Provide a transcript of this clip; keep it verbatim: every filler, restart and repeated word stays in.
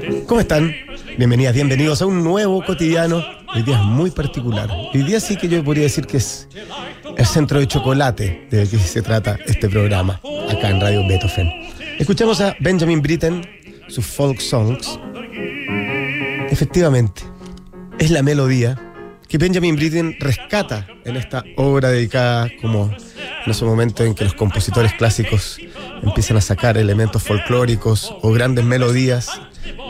¿Cómo están? Bienvenidas, bienvenidos a un nuevo cotidiano. Hoy día es muy particular. Hoy día sí que yo podría decir que es el centro de chocolate de que se trata este programa, acá en Radio Beethoven. Escuchamos a Benjamin Britten, sus folk songs. Efectivamente, es la melodía que Benjamin Britten rescata en esta obra dedicada como en esos momentos en que los compositores clásicos empiezan a sacar elementos folclóricos o grandes melodías